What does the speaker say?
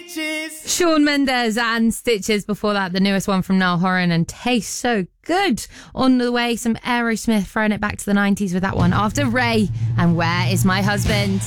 Shawn Mendes and Stitches. Before that, the newest one from Niall Horan and Tastes So Good. On the way, some Aerosmith, throwing it back to the 90s with that one. After Ray and Where Is My Husband?